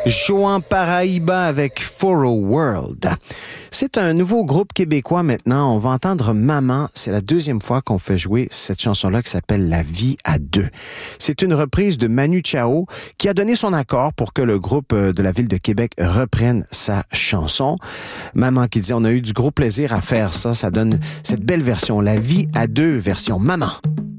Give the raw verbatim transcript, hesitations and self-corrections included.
Joan Paraíba avec Foro World. C'est un nouveau groupe québécois maintenant. On va entendre Maman. C'est la deuxième fois qu'on fait jouer cette chanson-là qui s'appelle La vie à deux. C'est une reprise de Manu Chao qui a donné son accord pour que le groupe de la ville de Québec reprenne sa chanson. Maman qui dit, on a eu du gros plaisir à faire ça. Ça donne cette belle version, La vie à deux, version Maman.